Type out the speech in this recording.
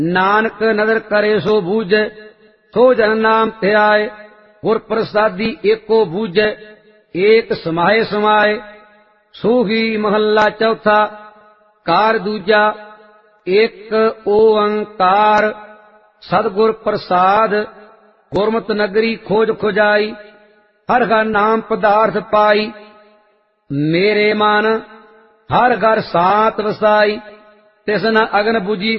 नानक नदर करे सो बूझे, सो जन नाम ध्याए। गुर प्रसादी एको बूझे, एक समाये समाये। सूही महला चौथा। कार दूजा। एक ओंकार। सदगुर प्रसाद, गुरमत नगरी खोज खोजाई। हर घर नाम पदार्थ पाई। मेरे मन हर घर सात वसाई। तिस न अगन बुझी